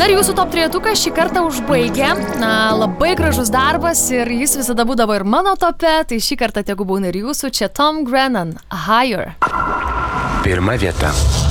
Na ir jūsų top 3 šį kartą užbaigė. Labai gražus darbas ir jis visada būdavo ir mano tope, tai šį kartą tegu būna ir jūsų. Čia Tom Grennan, Higher. 1 vieta.